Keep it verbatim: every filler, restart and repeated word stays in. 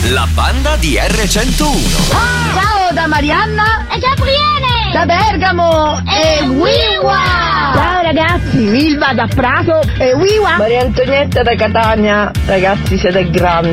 la banda di erre centouno. Ah, ciao da Marianna e Gabriele, da Bergamo e, e Wiwa. Ciao ragazzi, Milva da Prato e Wiwa. Maria Antonietta da Catania, ragazzi siete grandi.